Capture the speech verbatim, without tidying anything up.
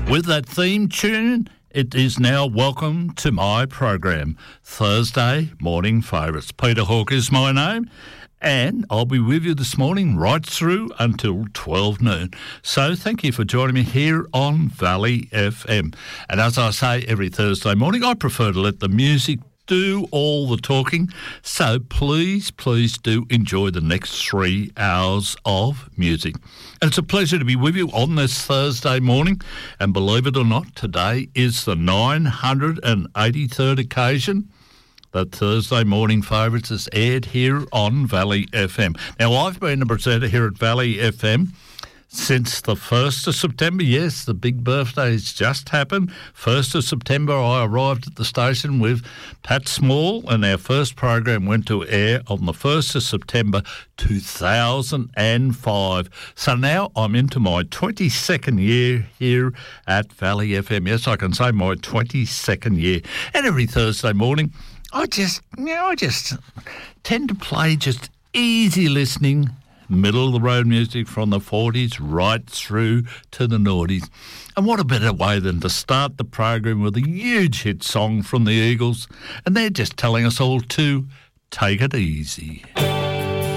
With that theme tune, it is now welcome to my program, Thursday Morning Favourites. Peter Hawke is my name, and I'll be with you this morning right through until twelve noon. So thank you for joining me here on Valley F M. And as I say every Thursday morning, I prefer to let the music do all the talking. So please, please do enjoy the next three hours of music. And it's a pleasure to be with you on this Thursday morning. And believe it or not, today is the nine hundred eighty-third occasion that Thursday Morning Favourites is aired here on Valley F M. Now, I've been a presenter here at Valley F M since the first of September. Yes, the big birthday's just happened. first of September, I arrived at the station with Pat Small, and our first program went to air on the first of September two thousand five. So now I'm into my twenty-second year here at Valley F M. Yes, I can say my twenty-second year. And every Thursday morning, I just, you know, I just tend to play just easy listening, middle-of-the-road music from the forties right through to the noughties. And what a better way than to start the program with a huge hit song from the Eagles. And they're just telling us all to take it easy.